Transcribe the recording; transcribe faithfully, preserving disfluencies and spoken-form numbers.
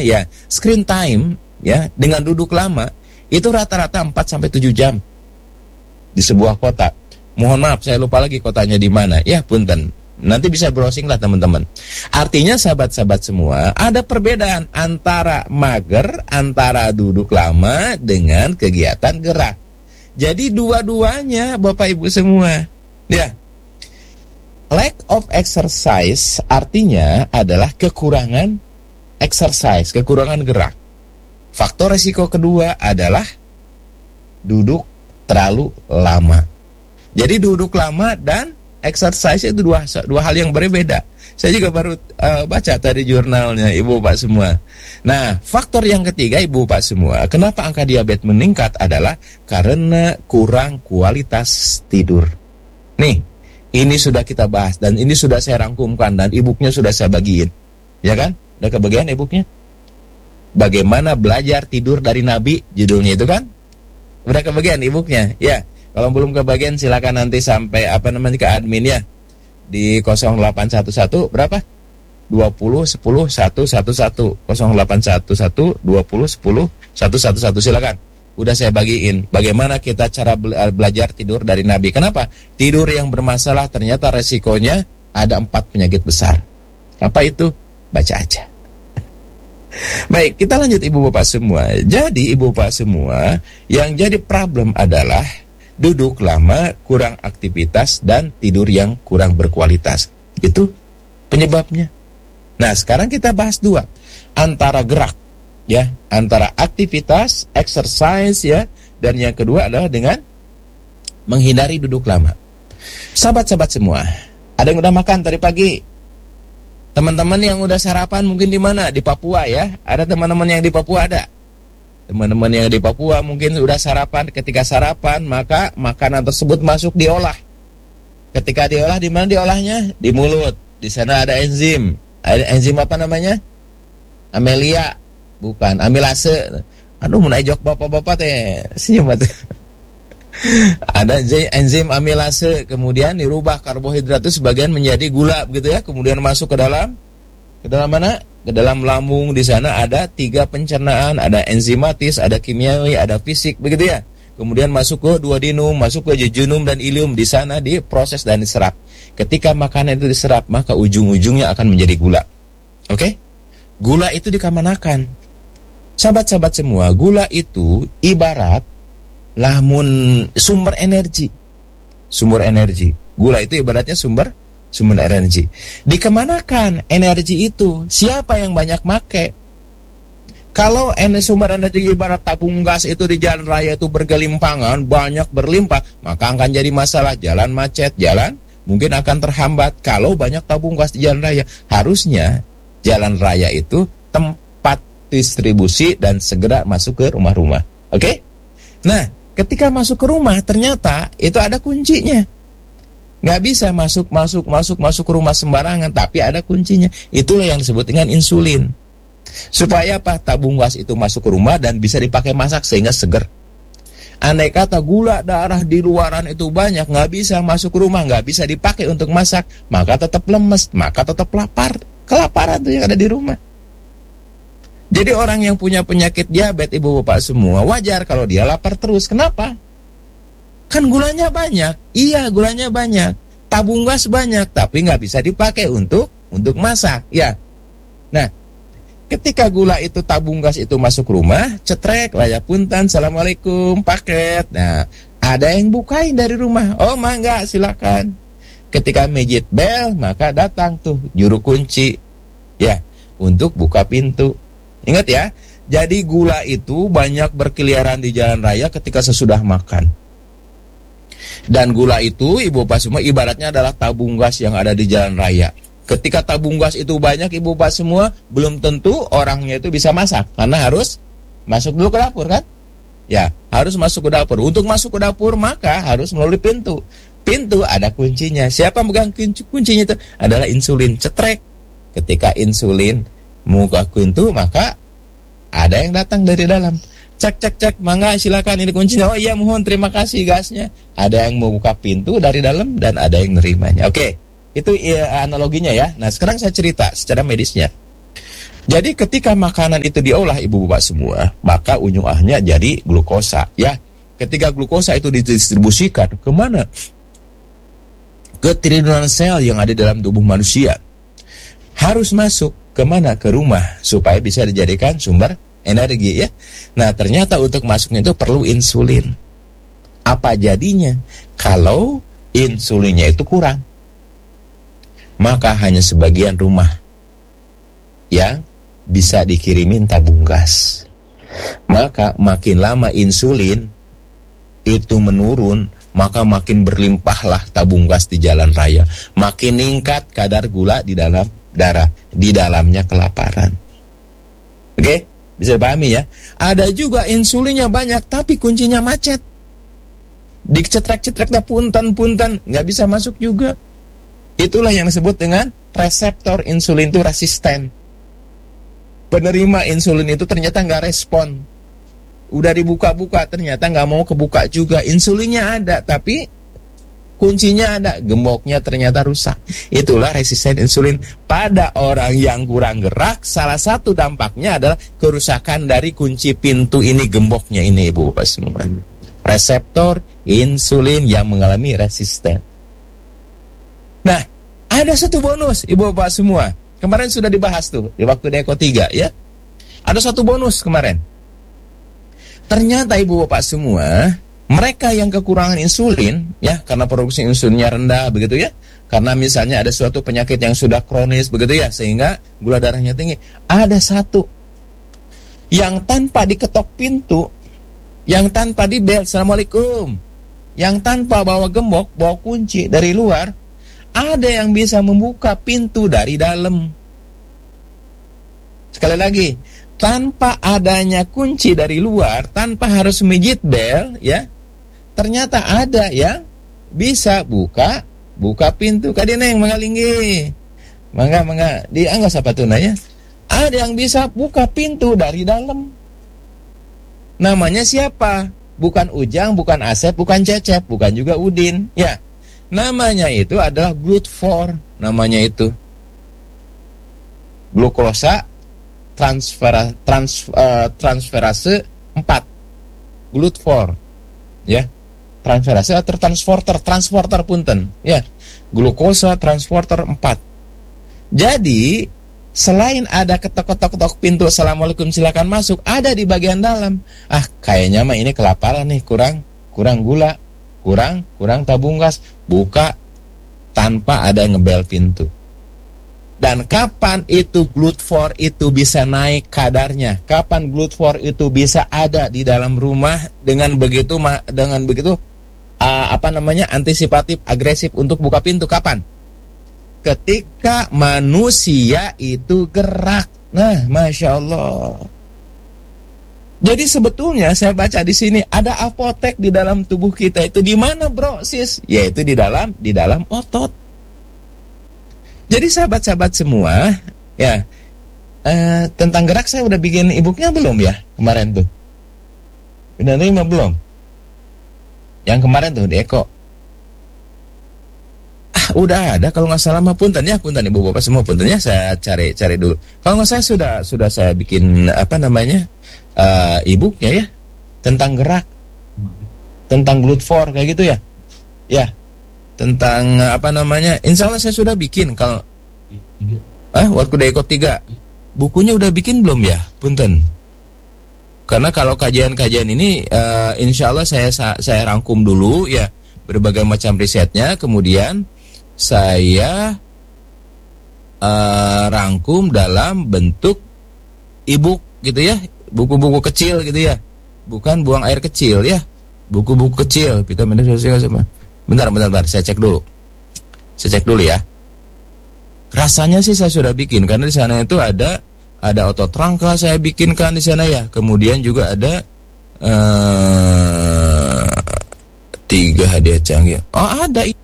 ya, screen time ya dengan duduk lama itu rata-rata empat sampai tujuh jam di sebuah kota. Mohon maaf saya lupa lagi kotanya di mana. Ya punten. Nanti bisa browsing lah teman-teman. Artinya sahabat-sahabat semua, ada perbedaan antara mager, antara duduk lama dengan kegiatan gerak. Jadi dua-duanya Bapak Ibu semua. Ya. Lack of exercise artinya adalah kekurangan exercise, kekurangan gerak. Faktor resiko kedua adalah duduk terlalu lama. Jadi duduk lama dan exercise itu dua, dua hal yang berbeda. Saya juga baru uh, baca tadi jurnalnya Ibu Bapak semua. Nah, faktor yang ketiga Ibu Bapak semua, kenapa angka diabetes meningkat adalah karena kurang kualitas tidur. Nih, ini sudah kita bahas dan ini sudah saya rangkumkan dan e-booknya sudah saya bagiin. Ya kan? Udah kebagian e-booknya? Bagaimana belajar tidur dari Nabi, judulnya itu kan? Udah kebagian e-booknya? Ya. Kalau belum kebagian silakan nanti sampai apa namanya ke admin ya di nol delapan satu satu berapa? dua nol satu nol satu satu satu nol delapan satu satu dua nol satu nol satu satu satu silakan. Udah saya bagiin bagaimana kita cara belajar tidur dari Nabi. Kenapa? Tidur yang bermasalah ternyata resikonya ada empat penyakit besar. Apa itu? Baca aja. Baik, kita lanjut Ibu Bapak semua. Jadi Ibu Bapak semua, yang jadi problem adalah duduk lama, kurang aktivitas, dan tidur yang kurang berkualitas. Itu penyebabnya. Nah, sekarang kita bahas dua. Antara gerak, ya, antara aktivitas, exercise, ya, dan yang kedua adalah dengan menghindari duduk lama. Sahabat-sahabat semua, ada yang udah makan tadi pagi? Teman-teman yang udah sarapan mungkin di mana? Di Papua ya. Ada teman-teman yang di Papua ada? Teman-teman yang di Papua mungkin sudah sarapan. Ketika sarapan maka makanan tersebut masuk diolah. Ketika diolah di mana diolahnya? Di mulut. Di sana ada enzim. Ada enzim apa namanya? Amelia. Bukan, amilase. Aduh, mun ajok bapak-bapak teh. Senyum atuh. Ada enzim amilase, kemudian dirubah karbohidrat itu sebagian menjadi gula begitu ya, kemudian masuk ke dalam ke dalam mana? Ke dalam lambung. Di sana ada tiga pencernaan, ada enzimatis, ada kimiawi, ada fisik begitu ya. Kemudian masuk ke duodenum, masuk ke jejunum dan ileum, di sana diproses dan diserap. Ketika makanan itu diserap, maka ujung-ujungnya akan menjadi gula. Oke? Okay? Gula itu dikemanakan? Sahabat-sahabat semua, gula itu ibarat lamun sumber energi. Sumber energi. Gula itu ibaratnya sumber sumber energi. Dikemanakan energi itu? Siapa yang banyak make? Kalau energi sumber energi ibarat tabung gas itu di jalan raya itu bergelimpangan, banyak berlimpah, maka akan jadi masalah. Jalan macet, jalan mungkin akan terhambat. Kalau banyak tabung gas di jalan raya, harusnya jalan raya itu tempat distribusi dan segera masuk ke rumah-rumah. Oke? Okay? Nah, ketika masuk ke rumah ternyata itu ada kuncinya. Nggak bisa masuk, masuk, masuk, masuk ke rumah sembarangan, tapi ada kuncinya. Itulah yang disebut dengan insulin. Supaya apa? Tabung gas itu masuk ke rumah dan bisa dipakai masak sehingga seger. Andai kata gula darah di luaran itu banyak, nggak bisa masuk ke rumah, nggak bisa dipakai untuk masak, maka tetap lemes, maka tetap lapar. Kelaparan tuh yang ada di rumah. Jadi orang yang punya penyakit diabetes Ibu Bapak semua, wajar kalau dia lapar terus. Kenapa? Kan gulanya banyak. Iya, gulanya banyak. Tabung gas banyak, tapi nggak bisa dipakai untuk untuk masak. Ya. Nah, ketika gula itu tabung gas itu masuk rumah, cetrek, layak punten, assalamualaikum, paket. Nah, ada yang bukain dari rumah. Oh, mangga, silakan. Ketika mejit bel, maka datang tuh juru kunci, ya, untuk buka pintu. Ingat ya, jadi gula itu banyak berkeliaran di jalan raya ketika sesudah makan. Dan gula itu, Ibu Bapak semua, ibaratnya adalah tabung gas yang ada di jalan raya. Ketika tabung gas itu banyak Ibu Bapak semua, belum tentu orangnya itu bisa masak. Karena harus masuk dulu ke dapur kan? Ya, harus masuk ke dapur. Untuk masuk ke dapur maka harus melalui pintu. Pintu ada kuncinya. Siapa megang kunci kuncinya itu? Adalah insulin. Cetrek. Ketika insulin muka pintu, maka ada yang datang dari dalam. Cek cek cek, mangga silakan ini kuncinya. Oh iya mohon, terima kasih gasnya. Ada yang membuka pintu dari dalam dan ada yang nerimanya. Oke, itu ya, analoginya ya. Nah sekarang saya cerita secara medisnya. Jadi ketika makanan itu diolah ibu bapak semua, maka ujung akhirnya jadi glukosa, ya. Ketika glukosa itu didistribusikan kemana? Ke triliunan sel yang ada dalam tubuh manusia. Harus masuk kemana? Ke rumah, supaya bisa dijadikan sumber energi, ya. Nah, ternyata untuk masuknya itu perlu insulin. Apa jadinya? Kalau insulinnya itu kurang, maka hanya sebagian rumah yang bisa dikirimin tabung gas. Maka makin lama insulin itu menurun, maka makin berlimpahlah tabung gas di jalan raya. Makin meningkat kadar gula di dalam darah, di dalamnya kelaparan. Oke, bisa pahami ya? Ada juga insulinnya banyak tapi kuncinya macet. Dicetrek-cetrek dah punten-punten, nggak bisa masuk juga. Itulah yang disebut dengan reseptor insulin itu resisten. Penerima insulin itu ternyata nggak respon. Udah dibuka-buka, ternyata nggak mau kebuka juga. Insulinnya ada, tapi kuncinya ada, gemboknya ternyata rusak. Itulah resisten insulin. Pada orang yang kurang gerak, salah satu dampaknya adalah kerusakan dari kunci pintu ini, gemboknya ini, ibu bapak semua. Reseptor insulin yang mengalami resisten. Nah, ada satu bonus, ibu bapak semua. Kemarin sudah dibahas tuh di waktu Deko tiga, ya. Ada satu bonus kemarin. Ternyata ibu bapak semua, mereka yang kekurangan insulin, ya, karena produksi insulinnya rendah, begitu ya. Karena misalnya ada suatu penyakit yang sudah kronis, begitu ya, sehingga gula darahnya tinggi. Ada satu yang tanpa diketok pintu, yang tanpa dibel, assalamualaikum, yang tanpa bawa gembok, bawa kunci dari luar, ada yang bisa membuka pintu dari dalam. Sekali lagi, tanpa adanya kunci dari luar, tanpa harus mijit bel, ya, ternyata ada yang bisa buka buka pintu. Kadineng mengalinggi, mangga mangga dianggap apa tuh nanya? Ada yang bisa buka pintu dari dalam. Namanya siapa? Bukan Ujang, bukan Asep, bukan Cecep, bukan juga Udin, ya. Namanya itu adalah GLUT4, namanya itu glukosa transfer, trans, uh, transferase empat, GLUT4, ya, transferase atau transporter, transporter punten, ya, glukosa transporter empat. Jadi selain ada ketok-ketok pintu, assalamualaikum silakan masuk, ada di bagian dalam. Ah, kayaknya mah ini kelaparan nih, kurang kurang gula, kurang kurang tabung gas, buka tanpa ada ngebel pintu. Dan kapan itu GLUT4 itu bisa naik kadarnya? Kapan GLUT4 itu bisa ada di dalam rumah dengan begitu dengan begitu uh, apa namanya antisipatif, agresif untuk buka pintu? Kapan? Ketika manusia itu gerak. Nah, masya Allah. Jadi sebetulnya saya baca di sini ada apotek di dalam tubuh kita itu di mana, bro, sis? Yaitu di dalam di dalam otot. Jadi sahabat-sahabat semua, ya, eh, tentang gerak saya udah bikin e-booknya belum ya kemarin tuh? Udah nerima belum? Yang kemarin tuh di Eko. Ah, udah ada kalau nggak salah mah punten ya, punten ibu bapak semua puntennya saya cari cari dulu. Kalau nggak salah sudah sudah saya bikin apa namanya uh, e-booknya ya tentang gerak, tentang GLUT4 kayak gitu ya, ya. Tentang apa namanya, insya Allah saya sudah bikin. Kalau ah waktu Deko tiga bukunya udah bikin belum ya punten, karena kalau kajian-kajian ini uh, insya Allah saya saya rangkum dulu ya berbagai macam risetnya, kemudian saya uh, rangkum dalam bentuk e-book gitu ya, buku-buku kecil gitu ya, bukan buang air kecil ya, buku-buku kecil vitamin sosial sama. Bentar, bentar, bentar, saya cek dulu. Saya cek dulu ya. Rasanya sih saya sudah bikin karena di sana itu ada ada otot rangka saya bikinkan di sana ya. Kemudian juga ada uh, tiga hadiah canggih. Oh, ada.